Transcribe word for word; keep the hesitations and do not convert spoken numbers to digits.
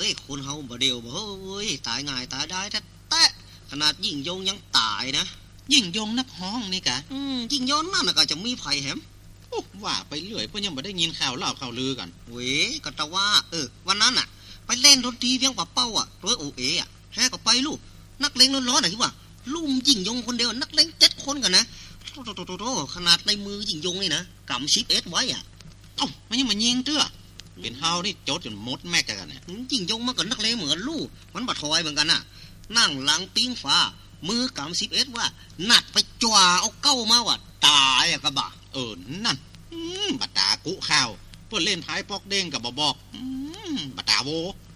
ยคนเฮาบ่เดียวบ่เฮ้ยตายง่ายตายได้แท้ๆขนาดยิ่งยงยังตายนะยิ่งยงนักฮ้องนี่กะอืมยิ่งยงนั่นน่ะก็จะมีไผแหมโอ้ว่าไปเรื่อยเพิ่นยังบ่ได้ยินข่าวเล่าข่าวลือกันเว้ก็ตะว่าเออวันนั้นน่ะไปเล่นดนตรีเวียงป่าเป้าอ่ะโดยโอเออ่ะแฮก็ไปลูกนักเลงร้อนๆน่ะคิดว่าลุ่มยิ่งยงคนเดียวนักเลงเจ็ดคนกันนะโตๆๆขนาดในมือยิ่งยงนี่นะกำสิบเอ็ดไว้อ่ะเอ้ามันยังมายิงเตื้อเป็นเฮานี่โจดจนหมดแม็กกันเนี่ยยิ่งยงมันก็นักเลงเหมือนลูกมันบ่ถอยเหมือนกันน่ะนั่งหลังปิ้งฟ้ามือกำสิบเอ็ดว่านัดไปจ่าเอาเก้ามาว่าตายอ่ะกะบ่ะเออนั่นอืมบัดตากุข่าวเพิ่นเล่นไพ่ปอกเด้งก็บ่บอกอืมบัดตาโว